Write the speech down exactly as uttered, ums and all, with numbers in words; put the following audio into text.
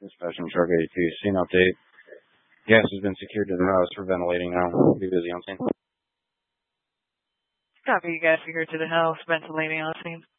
Dispatching truck eighty-two, scene update. Gas has been secured to the house. We're ventilating now. Be busy on scene. Copy, you guys secured to the house, ventilating on scene.